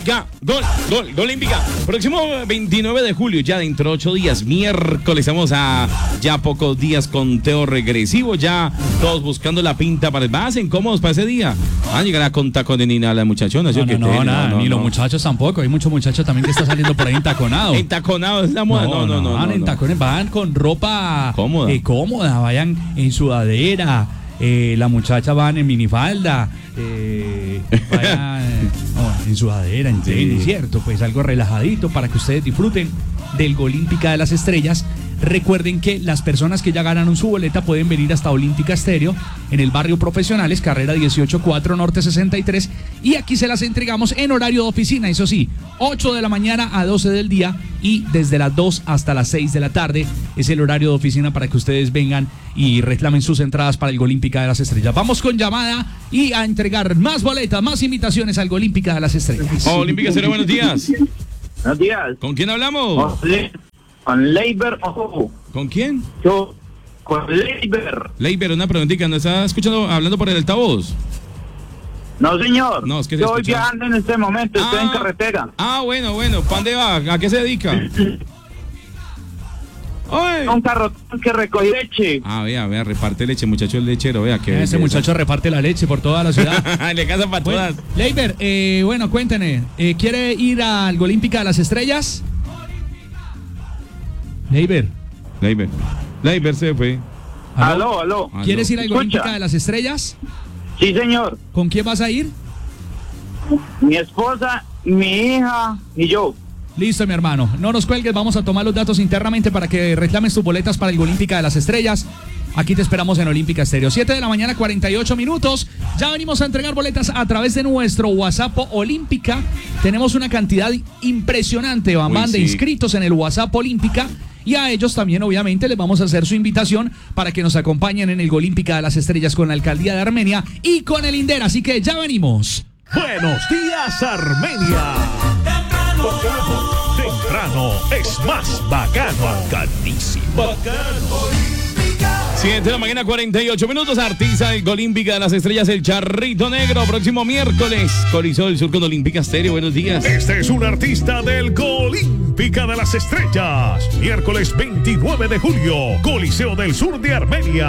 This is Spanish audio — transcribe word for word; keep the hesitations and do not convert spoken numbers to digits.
Olímpica, gol, gol, gol Olímpica. Próximo veintinueve de julio, ya dentro de ocho días, miércoles, vamos a ya pocos días, conteo regresivo, ya todos buscando la pinta para el más incómodos para ese día. Van a llegar a con tacón de Nina la muchachona. No, no, que no, te, nada, no, no, ni no. los muchachos tampoco. Hay muchos muchachos también que están saliendo por ahí entaconados. Entaconados es la moda. No, no, no. no, Van no, en no. tacones, van con ropa Cómoda. eh, cómoda, vayan en sudadera. Eh, la muchacha van en minifalda. Eh, vayan no, en sudadera, en tenis, Sí. cierto. Pues algo relajadito para que ustedes disfruten del Olímpica de las Estrellas. Recuerden que las personas que ya ganaron su boleta pueden venir hasta Olímpica Estéreo en el barrio Profesionales, carrera dieciocho cuatro Norte sesenta y tres, y aquí se las entregamos en horario de oficina, eso sí, ocho de la mañana a doce del día y desde las dos hasta las seis de la tarde es el horario de oficina para que ustedes vengan y reclamen sus entradas para el Olímpica de las Estrellas. Vamos con llamada y a entregar más boletas, más invitaciones al Olímpica de las Estrellas. Oh, Olímpica Estéreo, buenos días. Buenos días. ¿Con quién hablamos? Con Leiber Ojo. ¿Con quién? Yo, con Leiber. Leiber, una preguntita, ¿no está escuchando, hablando por el altavoz? No, señor. No, es que se Yo voy escucha. viajando en este momento, estoy Ah. en carretera. Ah, bueno, bueno, ¿para dónde va? ¿A qué se dedica? ¡Ay! Un carro que recogí leche. Ah, vea, vea, reparte leche, muchacho el lechero, vea que Ese muchacho reparte la leche por toda la ciudad. le casa para Bueno, todas. Leiber, eh, bueno, cuénteme, eh, ¿quiere ir al Olímpica de las Estrellas? Leiber, Leiber. Leiber se fue. Aló, aló. Aló. ¿quieres ir al Escucha. Olímpica de las Estrellas? Sí, señor. ¿Con quién vas a ir? Mi esposa, mi hija y yo. Listo, mi hermano. No nos cuelgues, vamos a tomar los datos internamente para que reclames tus boletas para el Olímpica de las Estrellas. Aquí te esperamos en Olímpica Estéreo. siete de la mañana, cuarenta y ocho minutos. Ya venimos a entregar boletas a través de nuestro WhatsApp Olímpica. Tenemos una cantidad impresionante, Bambán, Uy, de sí. inscritos en el WhatsApp Olímpica. Y a ellos también, obviamente, les vamos a hacer su invitación para que nos acompañen en el Olímpica de las Estrellas con la Alcaldía de Armenia y con el INDER. Así que ya venimos. Buenos días, Armenia. Temprano es más bacano, bacanísimo. siete de la mañana, cuarenta y ocho minutos. Artista del Olímpica de las Estrellas, el Charrito Negro. Próximo miércoles, Coliseo del Sur con Olímpica Estéreo. Buenos días. Este es un artista del Olímpica de las Estrellas. Miércoles veintinueve de julio, Coliseo del Sur de Armenia.